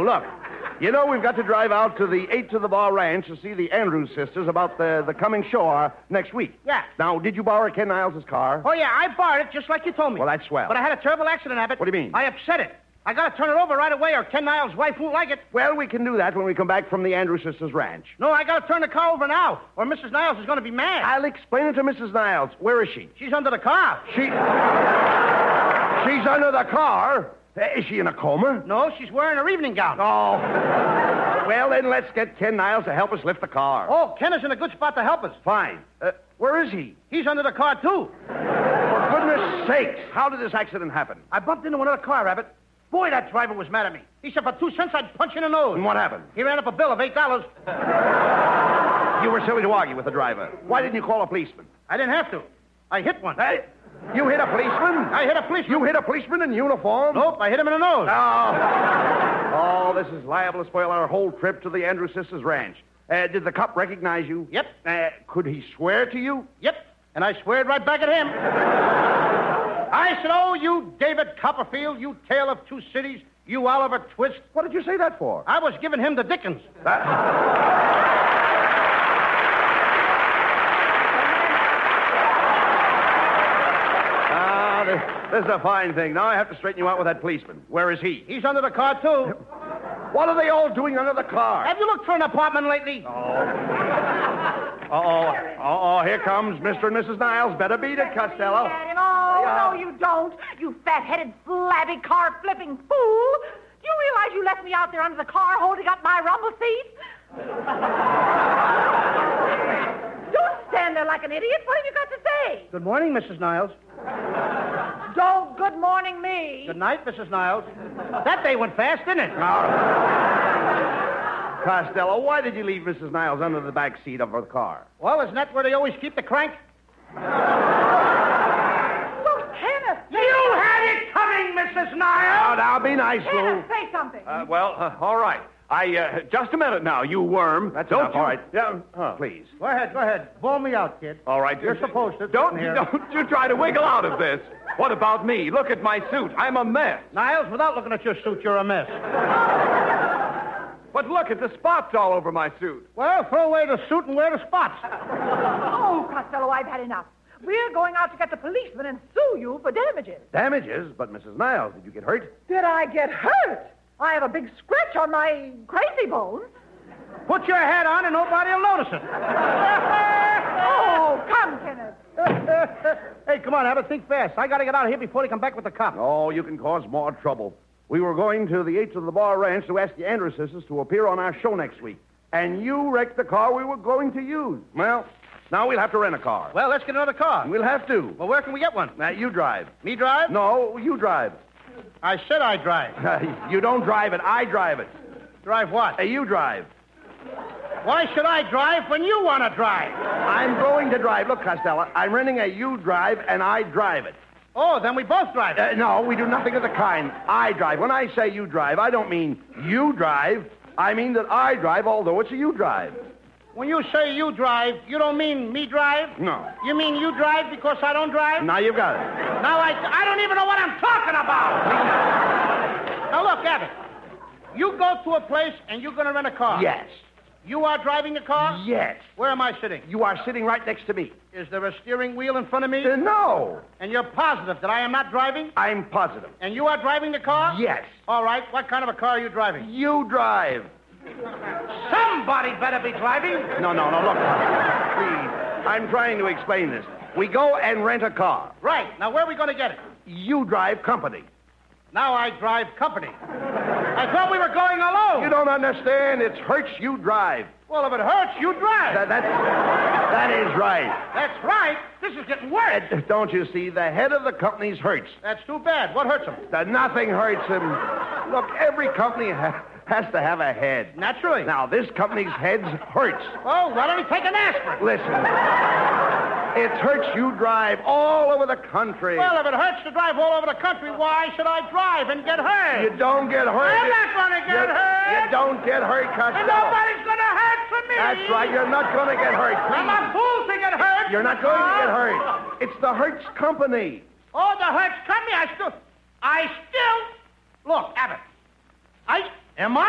Look, you know we've got to drive out to the 8 to the Bar Ranch to see the Andrews sisters about the coming show next week. Yeah. Now, did you borrow Ken Niles' car? Oh, yeah, I borrowed it just like you told me. Well, that's swell. But I had a terrible accident, Abbott. What do you mean? I upset it. I got to turn it over right away or Ken Niles' wife won't like it. Well, we can do that when we come back from the Andrews sisters' ranch. No, I got to turn the car over now or Mrs. Niles is going to be mad. I'll explain it to Mrs. Niles. Where is she? She's under the car. She's under the car? Is she in a coma? No, she's wearing her evening gown. Oh. Well, then let's get Ken Niles to help us lift the car. Oh, Ken is in a good spot to help us. Fine. Where is he? He's under the car, too. For goodness sakes, how did this accident happen? I bumped into another car, Abbott. Boy, that driver was mad at me. He said for 2 cents I'd punch in the nose. And what happened? He ran up a bill of $8. You were silly to argue with the driver. Why didn't you call a policeman? I didn't have to. I hit one. Hey, you hit a policeman? I hit a policeman. You hit a policeman in uniform? Nope, I hit him in the nose. Oh, this is liable to spoil our whole trip to the Andrews sisters' ranch. Did the cop recognize you? Yep. Could he swear to you? Yep. And I sweared right back at him. I said, oh, you David Copperfield, you tale of two cities, you Oliver Twist. What did you say that for? I was giving him the Dickens. This is a fine thing. Now I have to straighten you out with that policeman. Where is he? He's under the car, too. What are they all doing under the car? Have you looked for an apartment lately? Oh, here comes Mr. and Mrs. Niles. Better beat it, Costello. No, you don't. You fat-headed, flabby, car-flipping fool. Do you realize you left me out there under the car holding up my rumble seat? Don't stand there like an idiot. What have you got to say? Good morning, Mrs. Niles. Don't good morning me. Good night, Mrs. Niles. That day went fast, didn't it? Costello, why did you leave Mrs. Niles under the back seat of her car? Well, isn't that where they always keep the crank? Look, Kenneth. You had it coming, Mrs. Niles. Now, be nice, Lou. Kenneth, say something. All right. Just a minute now, you worm. That's don't enough. you... All right. Yeah, please. Go ahead. Ball me out, kid. All right. You're supposed to. Don't you try to wiggle out of this. What about me? Look at my suit. I'm a mess. Niles, without looking at your suit, you're a mess. But look at the spots all over my suit. Well, throw away the suit and wear the spots. Oh, Costello, I've had enough. We're going out to get the policeman and sue you for damages. Damages? But, Mrs. Niles, did you get hurt? Did I get hurt? I have a big scratch on my crazy bone. Put your hat on and nobody will notice it. Oh, come, Kenneth. Hey, come on, Abbott, think fast. I got to get out of here before they come back with the cops. Oh, you can cause more trouble. We were going to the 8 to the Bar Ranch to ask the Andrews sisters to appear on our show next week. And you wrecked the car we were going to use. Well, now we'll have to rent a car. Well, let's get another car. We'll have to. Well, where can we get one? You drive. Me drive? No, you drive. I said I drive. You don't drive it. I drive it. Drive what? You drive. Why should I drive when you want to drive? I'm going to drive. Look, Costello, I'm renting a you drive, and I drive it. Oh, then we both drive it. No, we do nothing of the kind. I drive. When I say you drive, I don't mean you drive. I mean that I drive, although it's a you drive. When you say you drive, you don't mean me drive? No. You mean you drive because I don't drive? Now you've got it. Now I don't even know what I'm talking about. Now look, Abbott. You go to a place and you're going to rent a car. Yes. You are driving the car? Yes. Where am I sitting? You are sitting right next to me. Is there a steering wheel in front of me? No. And you're positive that I am not driving? I'm positive. And you are driving the car? Yes. All right. What kind of a car are you driving? You drive. Somebody better be driving. No, look. Please. I'm trying to explain this. We go and rent a car. Right. Now, where are we going to get it? You drive company. Now I drive company. I thought we were going alone. You don't understand. It's Hertz you drive. Well, if it hurts, you drive. That is right. That's right. This is getting worse. Don't you see? The head of the company's Hertz. That's too bad. What hurts him? Nothing hurts him. Look, every company has to have a head. Naturally. Now, this company's head's Hertz. Oh, why don't he take an aspirin? Listen. It's Hertz you drive all over the country. Well, if it hurts to drive all over the country, why should I drive and get hurt? You don't get hurt. I'm not going to get hurt. You don't get hurt, Costello. And nobody's going to hurt for me. That's right. You're not going to get hurt. Please. I'm a fool to get hurt. You're not going to get hurt. It's the Hertz Company. Oh, the Hertz Company. I still... Look, Abbott. Am I